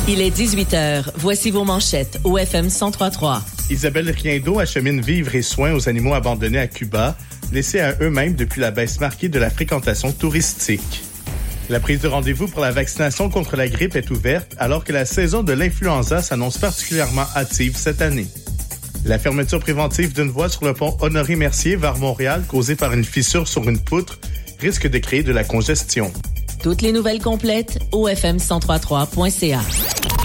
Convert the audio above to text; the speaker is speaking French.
Il est 18h. Voici vos manchettes au FM 103.3. Isabelle Riendo achemine vivres et soins aux animaux abandonnés à Cuba, laissés à eux-mêmes depuis la baisse marquée de la fréquentation touristique. La prise de rendez-vous pour la vaccination contre la grippe est ouverte alors que la saison de l'influenza s'annonce particulièrement hâtive cette année. La fermeture préventive d'une voie sur le pont Honoré-Mercier vers Montréal, causée par une fissure sur une poutre, risque de créer de la congestion. Toutes les nouvelles complètes au fm1033.ca.